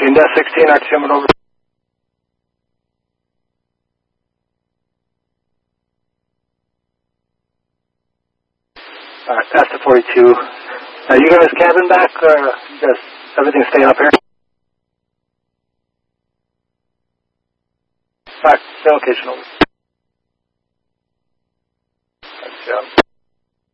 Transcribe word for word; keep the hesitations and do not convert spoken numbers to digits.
Machine Death sixteen, R T M over. Alright, that's the forty-two. Are you guys cabin back, or does everything stay up here? Alright, stay location over.